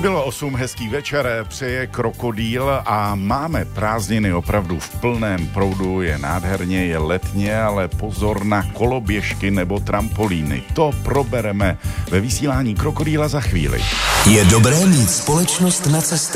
Bylo 8, hezký večer, přeje Krokodýl a máme prázdniny opravdu v plném proudu, je nádherně, je letně, ale pozor na koloběžky nebo trampolíny. To probereme ve vysílání Krokodýla za chvíli. Je dobré mít společnost na cestách.